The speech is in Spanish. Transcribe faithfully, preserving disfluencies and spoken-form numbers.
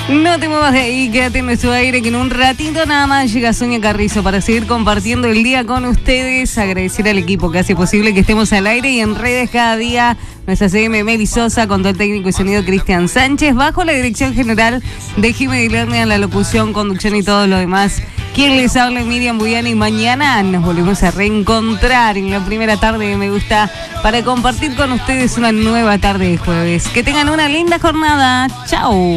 No te muevas de ahí, quédate en nuestro aire, que en un ratito nada más llega Sonia Carrizo para seguir compartiendo el día con ustedes. Agradecer al equipo que hace posible que estemos al aire y en redes cada día. Nuestra C M Meli Sosa, control técnico y sonido Cristian Sánchez, bajo la dirección general de Jiménez Lerner en la locución, conducción y todo lo demás. Quien les habla, Miriam Buyani, y mañana nos volvemos a reencontrar en la primera tarde de Me Gusta para compartir con ustedes una nueva tarde de jueves. Que tengan una linda jornada. Chao.